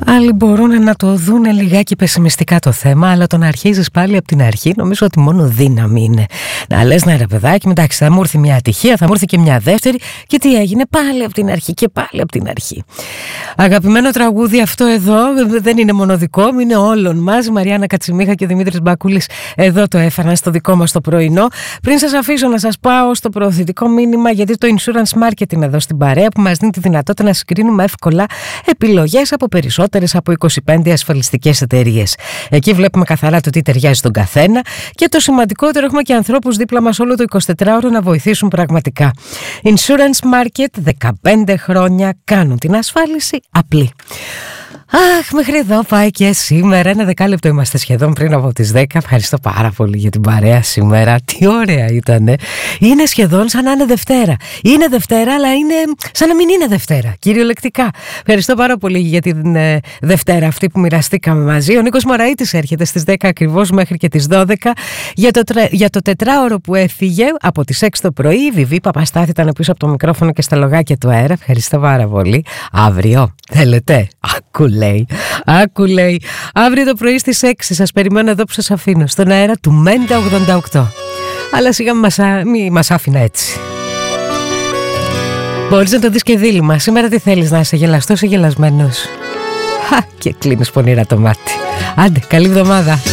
Άλλοι μπορούν να το δουν λιγάκι πεσημιστικά το θέμα, αλλά το να αρχίζεις πάλι από την αρχή νομίζω ότι μόνο δύναμη είναι. Να λες, ναι ρε παιδάκι, εντάξει, θα μου έρθει μια ατυχία, θα μου έρθει και μια δεύτερη, και τι έγινε, πάλι από την αρχή και πάλι από την αρχή. Αγαπημένο τραγούδι αυτό εδώ, δεν είναι μόνο δικό μου, είναι όλων μας. Η Μαριάννα Κατσιμίχα και ο Δημήτρης Μπακούλης εδώ το έφεραν στο δικό μας το πρωινό. Πριν σας αφήσω να σας πάω στο προωθητικό μήνυμα, γιατί το Insurance Market είναι εδώ στην παρέα, που μας δίνει τη δυνατότητα να συγκρίνουμε εύκολα επιλογές από περισσότερες από 25 ασφαλιστικές εταιρείες. Εκεί βλέπουμε καθαρά το τι ταιριάζει στον καθένα, και το σημαντικότερο, έχουμε και ανθρώπους δίπλα μας όλο το 24ωρο να βοηθήσουν πραγματικά. Insurance Market, 15 χρόνια κάνουν την ασφάλιση απλή. Αχ, μέχρι εδώ πάει και σήμερα. Ένα δεκάλεπτο είμαστε σχεδόν πριν από τις 10. Ευχαριστώ πάρα πολύ για την παρέα σήμερα. Τι ωραία ήτανε. Είναι σχεδόν σαν να είναι Δευτέρα. Είναι Δευτέρα, αλλά είναι σαν να μην είναι Δευτέρα. Κυριολεκτικά. Ευχαριστώ πάρα πολύ για την Δευτέρα αυτή που μοιραστήκαμε μαζί. Ο Νίκος Μωραΐτης έρχεται στις 10 ακριβώς μέχρι και τις 12 για το τετράωρο που έφυγε από τις 6 το πρωί. Η Βιβί Παπαστάθη ήταν πίσω από το μικρόφωνο και στα λογάκια του αέρα. Ευχαριστώ πάρα πολύ. Αύριο θέλετε? Άκου λέει. Αύριο το πρωί στις 6 σας περιμένω εδώ που σας αφήνω, στον αέρα του Μέντα 88. Αλλά σιγά μη μας άφηνα έτσι. Μπορείς να το δεις και δίλημα. Σήμερα τι θέλεις, να είσαι γελαστός ή γελασμένος? Και κλείνεις πονηρά το μάτι. Άντε, καλή εβδομάδα.